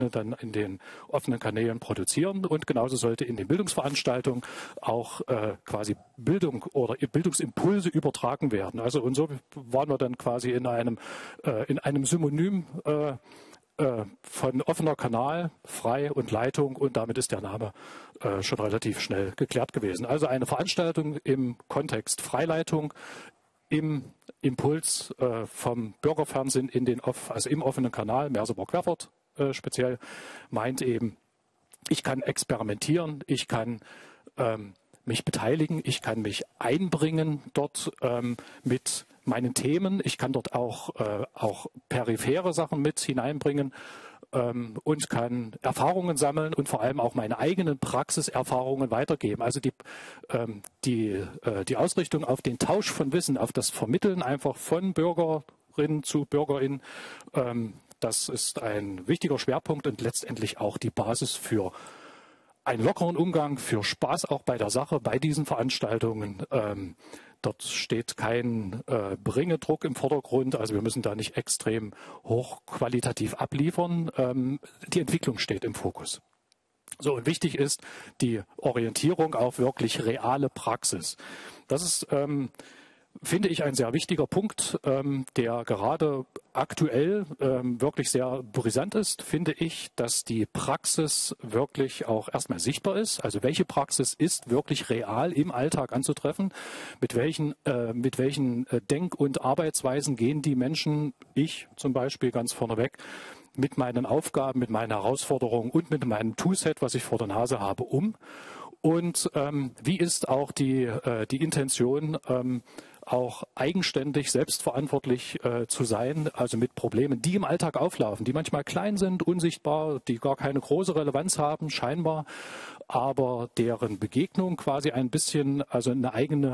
dann in den offenen Kanälen produzieren, und genauso sollte in den Bildungsveranstaltungen auch quasi Bildung oder Bildungsimpulse übertragen werden. Also und so waren wir dann quasi in einem Synonym von offener Kanal, frei und Leitung, und damit ist der Name schon relativ schnell geklärt gewesen. Also eine Veranstaltung im Kontext Freileitung, im Impuls vom Bürgerfernsehen also im offenen Kanal, Merseburg-Querfurt speziell, meint eben, ich kann experimentieren, ich kann mich beteiligen, ich kann mich einbringen dort mit meinen Themen, ich kann dort auch periphere Sachen mit hineinbringen und kann Erfahrungen sammeln und vor allem auch meine eigenen Praxiserfahrungen weitergeben. Also die Ausrichtung auf den Tausch von Wissen, auf das Vermitteln einfach von Bürgerinnen zu Bürgerinnen, das ist ein wichtiger Schwerpunkt und letztendlich auch die Basis für einen lockeren Umgang, für Spaß auch bei der Sache, bei diesen Veranstaltungen. Dort steht kein Bringedruck im Vordergrund, also wir müssen da nicht extrem hochqualitativ abliefern. Die Entwicklung steht im Fokus. So, und wichtig ist die Orientierung auf wirklich reale Praxis. Das ist, finde ich, ein sehr wichtiger Punkt, der gerade aktuell wirklich sehr brisant ist, finde ich, dass die Praxis wirklich auch erstmal sichtbar ist. Also welche Praxis ist wirklich real im Alltag anzutreffen? Mit welchen Denk- und Arbeitsweisen gehen die Menschen, ich zum Beispiel ganz vorneweg, mit meinen Aufgaben, mit meinen Herausforderungen und mit meinem Toolset, was ich vor der Nase habe, um? Und wie ist auch die Intention, auch eigenständig, selbstverantwortlich zu sein, also mit Problemen, die im Alltag auflaufen, die manchmal klein sind, unsichtbar, die gar keine große Relevanz haben, scheinbar, aber deren Begegnung quasi ein bisschen, also eine eigene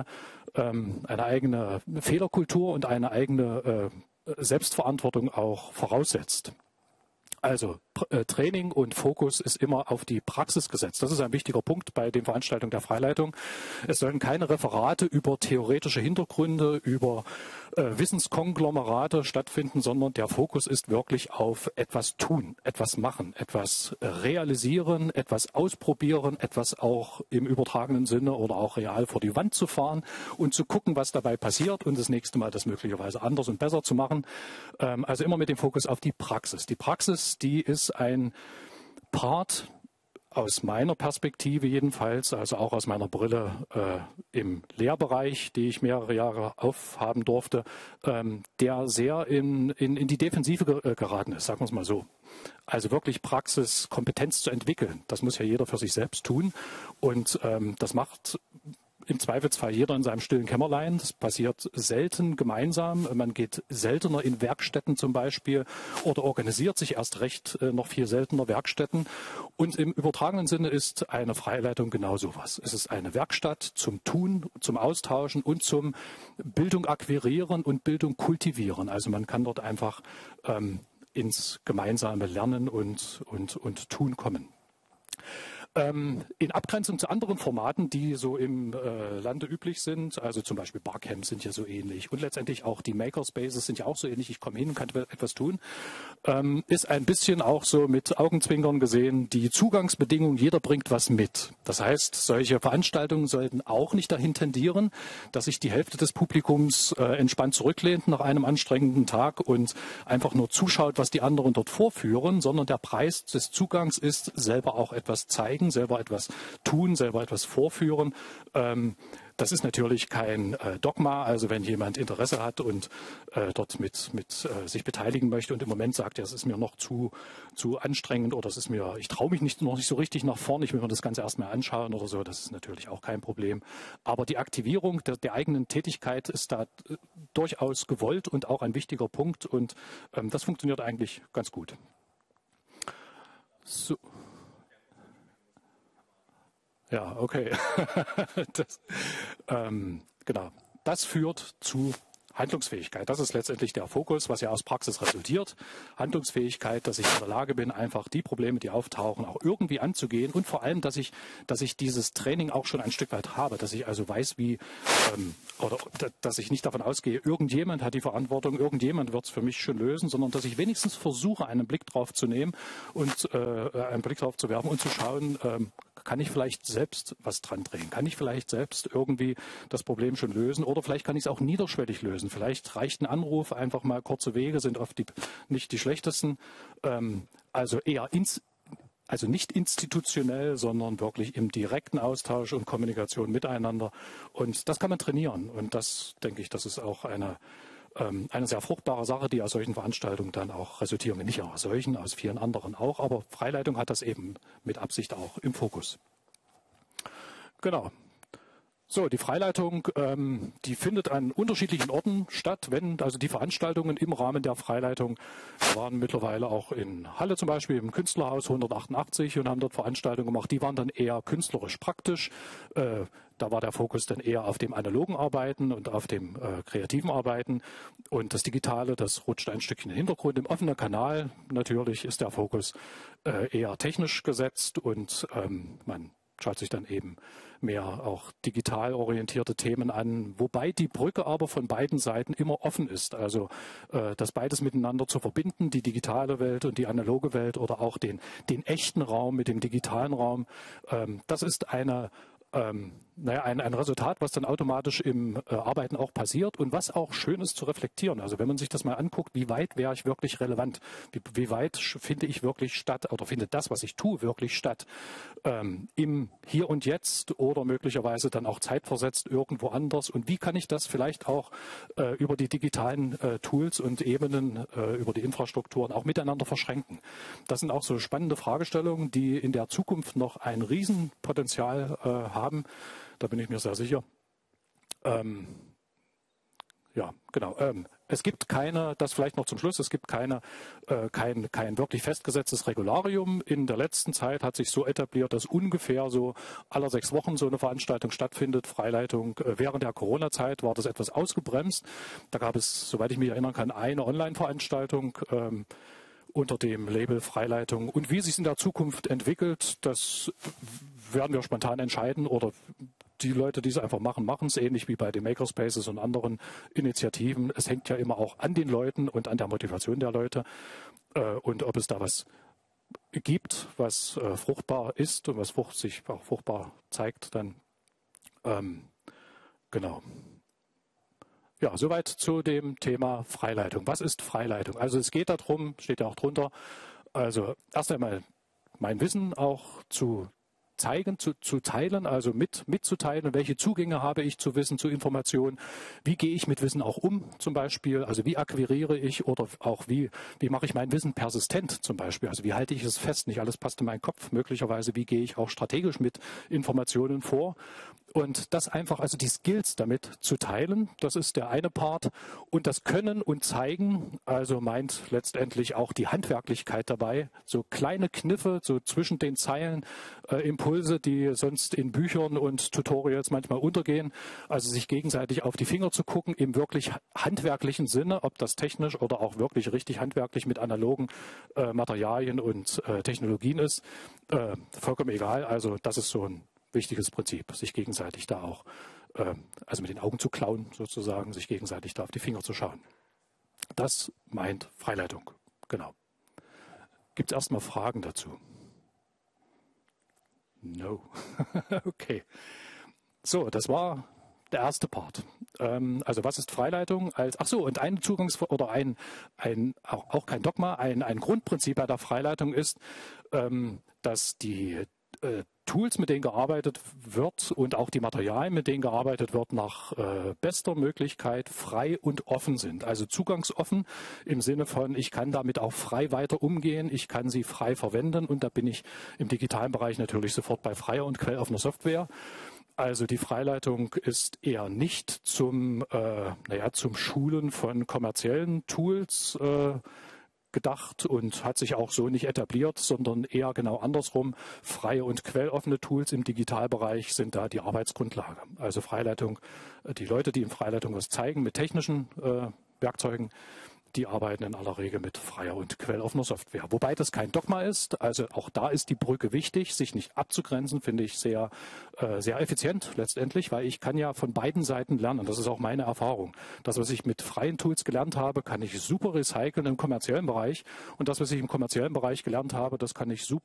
Fehlerkultur und eine eigene Selbstverantwortung auch voraussetzt. Also Training und Fokus ist immer auf die Praxis gesetzt. Das ist ein wichtiger Punkt bei den Veranstaltungen der Freileitung. Es sollen keine Referate über theoretische Hintergründe, über Wissenskonglomerate stattfinden, sondern der Fokus ist wirklich auf etwas tun, etwas machen, etwas realisieren, etwas ausprobieren, etwas auch im übertragenen Sinne oder auch real vor die Wand zu fahren und zu gucken, was dabei passiert und das nächste Mal das möglicherweise anders und besser zu machen. Also immer mit dem Fokus auf die Praxis. Die Praxis, die ist ein Part aus meiner Perspektive jedenfalls, also auch aus meiner Brille im Lehrbereich, die ich mehrere Jahre aufhaben durfte, der sehr in die Defensive geraten ist, sagen wir es mal so. Also wirklich Praxiskompetenz zu entwickeln, das muss ja jeder für sich selbst tun, und das macht im Zweifelsfall jeder in seinem stillen Kämmerlein. Das passiert selten gemeinsam. Man geht seltener in Werkstätten zum Beispiel oder organisiert sich erst recht noch viel seltener Werkstätten. Und im übertragenen Sinne ist eine Freileitung genau sowas. Es ist eine Werkstatt zum Tun, zum Austauschen und zum Bildung akquirieren und Bildung kultivieren. Also man kann dort einfach ins gemeinsame Lernen und Tun kommen. In Abgrenzung zu anderen Formaten, die so im Lande üblich sind, also zum Beispiel Barcamps sind ja so ähnlich und letztendlich auch die Makerspaces sind ja auch so ähnlich, ich komme hin und kann etwas tun, ist ein bisschen auch so mit Augenzwinkern gesehen, die Zugangsbedingungen, jeder bringt was mit. Das heißt, solche Veranstaltungen sollten auch nicht dahin tendieren, dass sich die Hälfte des Publikums entspannt zurücklehnt nach einem anstrengenden Tag und einfach nur zuschaut, was die anderen dort vorführen, sondern der Preis des Zugangs ist, selber auch etwas zeigen, selber etwas tun, selber etwas vorführen. Das ist natürlich kein Dogma. Also wenn jemand Interesse hat und dort mit sich beteiligen möchte und im Moment sagt, ja, es ist mir noch zu anstrengend oder ich traue mich noch nicht so richtig nach vorne, ich will mir das Ganze erstmal anschauen oder so, das ist natürlich auch kein Problem. Aber die Aktivierung der eigenen Tätigkeit ist da durchaus gewollt und auch ein wichtiger Punkt, und das funktioniert eigentlich ganz gut. So. Ja, okay. Genau. Das führt zu Handlungsfähigkeit, das ist letztendlich der Fokus, was ja aus Praxis resultiert. Handlungsfähigkeit, dass ich in der Lage bin, einfach die Probleme, die auftauchen, auch irgendwie anzugehen und vor allem, dass ich dieses Training auch schon ein Stück weit habe, dass ich also weiß, wie oder dass ich nicht davon ausgehe, irgendjemand hat die Verantwortung, irgendjemand wird es für mich schon lösen, sondern dass ich wenigstens versuche, einen Blick drauf zu nehmen und einen Blick drauf zu werfen und zu schauen, kann ich vielleicht selbst was dran drehen? Kann ich vielleicht selbst irgendwie das Problem schon lösen? Oder vielleicht kann ich es auch niederschwellig lösen. Vielleicht reicht ein Anruf, einfach mal kurze Wege sind oft nicht die schlechtesten. Also eher also nicht institutionell, sondern wirklich im direkten Austausch und Kommunikation miteinander. Und das kann man trainieren. Und das, denke ich, das ist auch eine sehr fruchtbare Sache, die aus solchen Veranstaltungen dann auch resultieren. Nicht aus solchen, aus vielen anderen auch. Aber Freileitung hat das eben mit Absicht auch im Fokus. Genau. So, die Freileitung, die findet an unterschiedlichen Orten statt, also die Veranstaltungen im Rahmen der Freileitung waren mittlerweile auch in Halle zum Beispiel im Künstlerhaus 188 und haben dort Veranstaltungen gemacht, die waren dann eher künstlerisch praktisch. Da war der Fokus dann eher auf dem analogen Arbeiten und auf dem kreativen Arbeiten und das Digitale, das rutscht ein Stückchen in den Hintergrund. Im offenen Kanal natürlich ist der Fokus eher technisch gesetzt und man schaut sich dann eben mehr auch digital orientierte Themen an, wobei die Brücke aber von beiden Seiten immer offen ist. Also das beides miteinander zu verbinden, die digitale Welt und die analoge Welt oder auch den echten Raum mit dem digitalen Raum, das ist ein Resultat, was dann automatisch im Arbeiten auch passiert und was auch schön ist zu reflektieren. Also wenn man sich das mal anguckt, wie weit wäre ich wirklich relevant? Wie weit finde ich wirklich statt oder findet das, was ich tue, wirklich statt? Im Hier und Jetzt oder möglicherweise dann auch zeitversetzt irgendwo anders? Und wie kann ich das vielleicht auch über die digitalen Tools und Ebenen, über die Infrastrukturen auch miteinander verschränken? Das sind auch so spannende Fragestellungen, die in der Zukunft noch ein Riesenpotenzial haben. Da bin ich mir sehr sicher. Ja, genau. Es gibt das vielleicht noch zum Schluss, es gibt kein wirklich festgesetztes Regularium. In der letzten Zeit hat sich so etabliert, dass ungefähr so alle 6 Wochen so eine Veranstaltung stattfindet, Freileitung. Während der Corona-Zeit war das etwas ausgebremst. Da gab es, soweit ich mich erinnern kann, eine Online-Veranstaltung unter dem Label Freileitung. Und wie sich es in der Zukunft entwickelt, das werden wir spontan entscheiden oder die Leute, die es einfach machen, machen es ähnlich wie bei den Makerspaces und anderen Initiativen. Es hängt ja immer auch an den Leuten und an der Motivation der Leute und ob es da was gibt, was fruchtbar ist und was sich auch fruchtbar zeigt, dann genau. Ja, soweit zu dem Thema Freileitung. Was ist Freileitung? Also es geht darum, steht ja auch drunter, also erst einmal mein Wissen auch zu zeigen, zu teilen, also mitzuteilen, welche Zugänge habe ich zu Wissen, zu Informationen, wie gehe ich mit Wissen auch um zum Beispiel, also wie akquiriere ich oder auch wie mache ich mein Wissen persistent zum Beispiel, also wie halte ich es fest, nicht alles passt in meinen Kopf, möglicherweise wie gehe ich auch strategisch mit Informationen vor und das einfach, also die Skills damit zu teilen, das ist der eine Part und das Können und Zeigen, also meint letztendlich auch die Handwerklichkeit dabei, so kleine Kniffe, so zwischen den Zeilen, Impulse, die sonst in Büchern und Tutorials manchmal untergehen, also sich gegenseitig auf die Finger zu gucken, im wirklich handwerklichen Sinne, ob das technisch oder auch wirklich richtig handwerklich mit analogen Materialien und Technologien ist, vollkommen egal, also das ist so ein wichtiges Prinzip, sich gegenseitig da auch, also mit den Augen zu klauen sozusagen, sich gegenseitig da auf die Finger zu schauen. Das meint Freileitung, genau. Gibt es erstmal Fragen dazu? No. Okay. So, das war der erste Part. Also was ist Freileitung? Und ein oder auch kein Dogma, ein Grundprinzip bei der Freileitung ist, dass die Tools, mit denen gearbeitet wird und auch die Materialien, mit denen gearbeitet wird, nach bester Möglichkeit frei und offen sind. Also zugangsoffen im Sinne von, ich kann damit auch frei weiter umgehen, ich kann sie frei verwenden und da bin ich im digitalen Bereich natürlich sofort bei freier und quelloffener Software. Also die Freileitung ist eher nicht zum Schulen von kommerziellen Tools gedacht und hat sich auch so nicht etabliert, sondern eher genau andersrum. Freie und quelloffene Tools im Digitalbereich sind da die Arbeitsgrundlage. Also Freileitung, die Leute, die in Freileitung was zeigen mit technischen Werkzeugen, die arbeiten in aller Regel mit freier und quelloffener Software. Wobei das kein Dogma ist. Also auch da ist die Brücke wichtig, sich nicht abzugrenzen, finde ich sehr, sehr effizient letztendlich, weil ich kann ja von beiden Seiten lernen. Das ist auch meine Erfahrung. Das, was ich mit freien Tools gelernt habe, kann ich super recyceln im kommerziellen Bereich. Und das, was ich im kommerziellen Bereich gelernt habe, das kann ich super